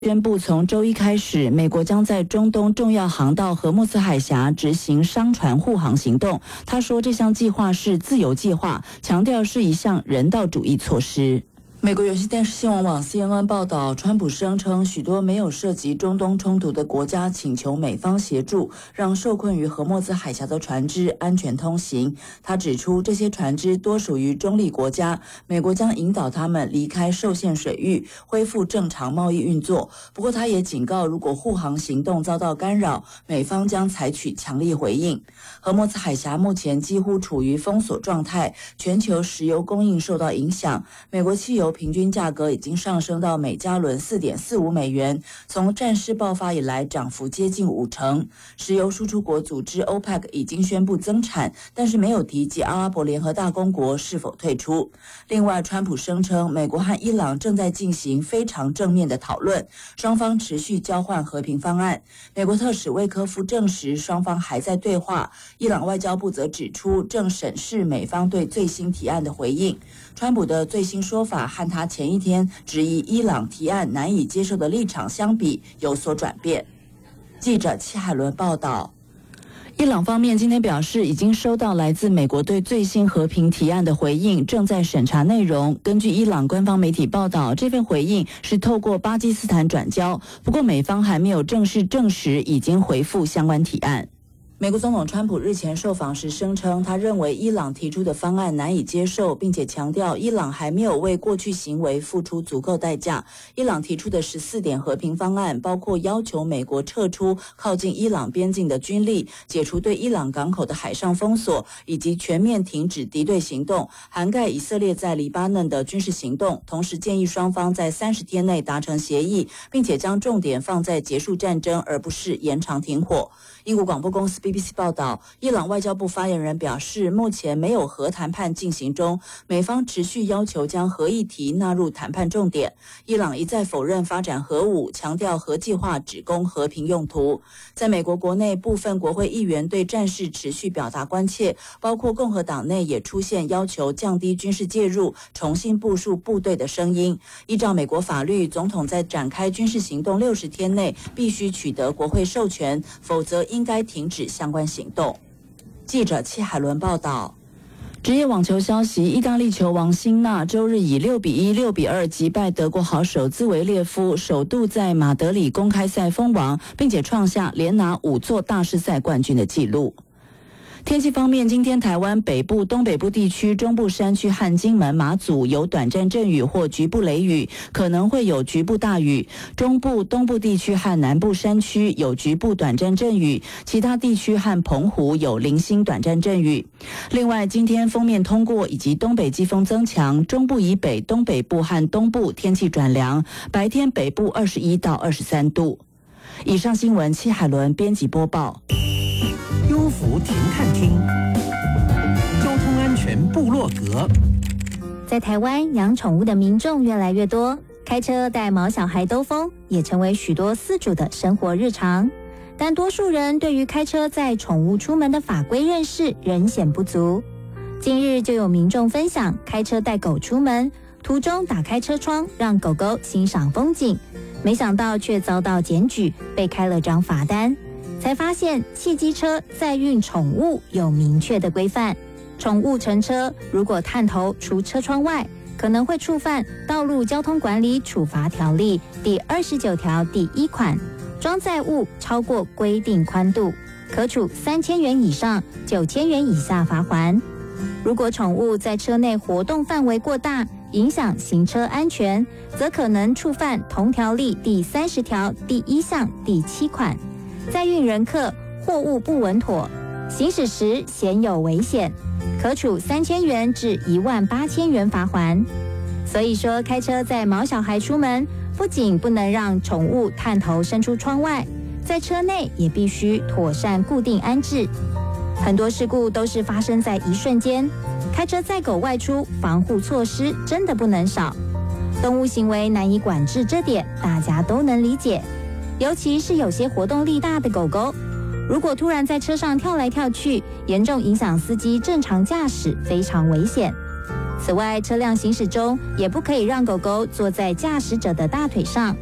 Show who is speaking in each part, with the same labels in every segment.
Speaker 1: 宣布从周一开始，美国将在中东重要航道荷木斯海峡执行商船护航行动。他说，这项计划是自由计划，强调是一项人道主义措施。美国有线电视新闻网 CNN 报道，川普声称许多没有涉及中东冲突的国家请求美方协助，让受困于荷默兹海峡的船只安全通行。他指出，这些船只多属于中立国家，美国将引导他们离开受限水域，恢复正常贸易运作。不过，他也警告，如果护航行动遭到干扰，美方将采取强力回应。荷默兹海峡目前几乎处于封锁状态，全球石油供应受到影响，美国汽油平均价格已经上升到每加仑4.45美元，从战事爆发以来涨幅接近50%。石油输出国组织 OPEC 已经宣布增产，但是没有提及阿拉伯联合大公国是否退出。另外，川普声称美国和伊朗正在进行非常正面的讨论，双方持续交换和平方案。美国特使魏科夫证实双方还在对话，伊朗外交部则指出正审视美方对最新提案的回应。川普的最新说法和他前一天质疑伊朗提案难以接受的立场相比有所转变。记者戚海伦报道。伊朗方面今天表示，已经收到来自美国对最新和平提案的回应，正在审查内容。根据伊朗官方媒体报道，这份回应是透过巴基斯坦转交，不过美方还没有正式证实已经回复相关提案。美国总统川普日前受访时声称，他认为伊朗提出的方案难以接受，并且强调伊朗还没有为过去行为付出足够代价。伊朗提出的14点和平方案包括要求美国撤出靠近伊朗边境的军力，解除对伊朗港口的海上封锁，以及全面停止敌对行动，涵盖以色列在黎巴嫩的军事行动。同时建议双方在30天内达成协议，并且将重点放在结束战争，而不是延长停火。英国广播公司 BBC 报道，伊朗外交部发言人表示，目前没有核谈判进行中，美方持续要求将核议题纳入谈判重点。伊朗一再否认发展核武，强调核计划只供和平用途。在美国国内，部分国会议员对战事持续表达关切，包括共和党内也出现要求降低军事介入、重新部署部队的声音。依照美国法律，总统在展开军事行动60天内必须取得国会授权，否则应该停止相关行动。记者戚海伦报道。职业网球消息，意大利球王辛纳周日以6-1、6-2击败德国好手兹维列夫，首度在马德里公开赛封王，并且创下连拿5座大师赛冠军的纪录。天气方面，今天台湾北部、东北部地区、中部山区和金门、马祖有短暂阵雨或局部雷雨，可能会有局部大雨。中部、东部地区和南部山区有局部短暂阵雨，其他地区和澎湖有零星短暂阵雨。另外，今天锋面通过以及东北季风增强，中部以北、东北部和东部天气转凉，白天北部21到23度。以上新闻，戚海伦编辑播报。
Speaker 2: 优福停看厅，交通安全部落格。
Speaker 3: 在台湾，养宠物的民众越来越多，开车带毛小孩兜风也成为许多饲主的生活日常。但多数人对于开车载宠物出门的法规认识仍显不足。近日就有民众分享，开车带狗出门，途中打开车窗让狗狗欣赏风景，没想到却遭到检举，被开了张罚单。才发现汽机车载运宠物有明确的规范，宠物乘车如果探头出车窗外，可能会触犯《道路交通管理处罚条例》第29条第1款，装载物超过规定宽度，可处3000元以上9000元以下罚锾。如果宠物在车内活动范围过大，影响行车安全，则可能触犯同条例第30条第1项第7款。载运人客货物不稳妥，行驶时显有危险，可处3000元至18000元罚锾。所以说，开车载毛小孩出门，不仅不能让宠物探头伸出窗外，在车内也必须妥善固定安置。很多事故都是发生在一瞬间，开车载狗外出，防护措施真的不能少。动物行为难以管制，这点大家都能理解。尤其是有些活动力大的狗狗，如果突然在车上跳来跳去，严重影响司机正常驾驶，非常危险。此外，车辆行驶中也不可以让狗狗坐在驾驶者的大腿上，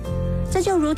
Speaker 3: 这就如